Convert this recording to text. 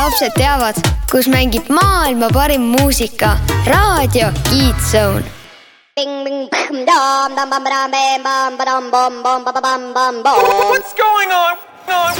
lapsed teavad, kus mängib maailma parim muusika. Raadio Kids Zone. What's going on?